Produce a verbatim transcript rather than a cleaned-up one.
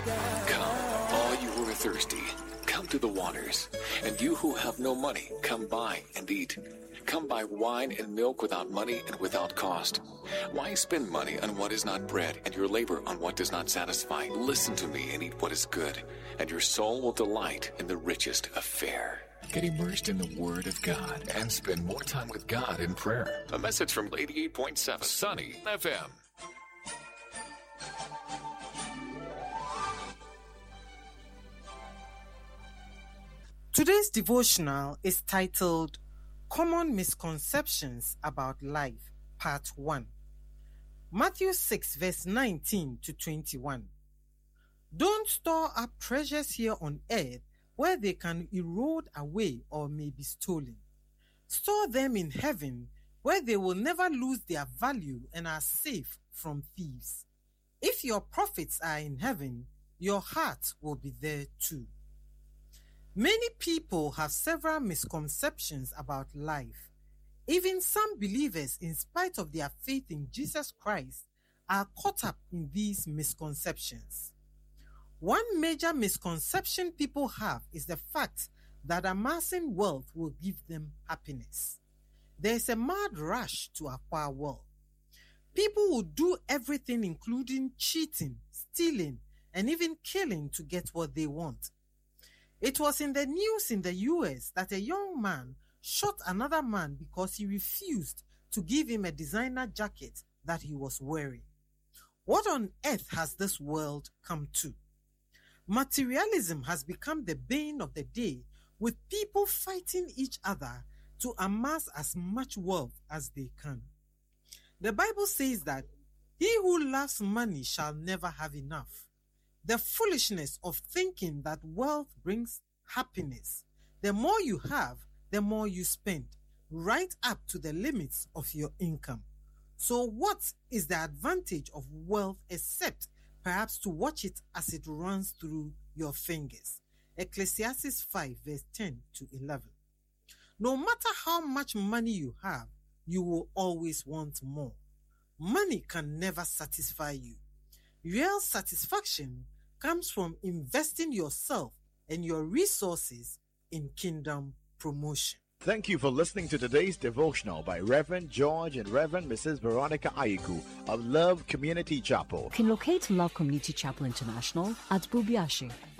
Come, all you who are thirsty, come to the waters. And you who have no money, come buy and eat. Come buy wine and milk without money and without cost. Why spend money on what is not bread and your labor on what does not satisfy? Listen to me and eat what is good, and your soul will delight in the richest of fare. Get immersed in the Word of God and spend more time with God in prayer. A message from eighty-eight point seven Sunny F M. Today's devotional is titled Common Misconceptions About Life, Part one. Matthew six, verse nineteen to twenty-one. Don't store up treasures here on earth where they can erode away or may be stolen. Store them in heaven where they will never lose their value and are safe from thieves. If your profits are in heaven, your heart will be there too. Many people have several misconceptions about life. Even some believers, in spite of their faith in Jesus Christ, are caught up in these misconceptions. One major misconception people have is the fact that amassing wealth will give them happiness. There is a mad rush to acquire wealth. People will do everything, including cheating, stealing, and even killing to get what they want. It was in the news in the U S that a young man shot another man because he refused to give him a designer jacket that he was wearing. What on earth has this world come to? Materialism has become the bane of the day, with people fighting each other to amass as much wealth as they can. The Bible says that he who loves money shall never have enough. The foolishness of thinking that wealth brings happiness. The more you have, the more you spend, right up to the limits of your income. So what is the advantage of wealth except perhaps to watch it as it runs through your fingers? Ecclesiastes five, verse ten to eleven. No matter how much money you have, you will always want more. Money can never satisfy you. Real satisfaction comes from investing yourself and your resources in kingdom promotion. Thank you for listening to today's devotional by Reverend George and Reverend Missus Veronica Aiku of Love Community Chapel. You can locate Love Community Chapel International at Bubiashi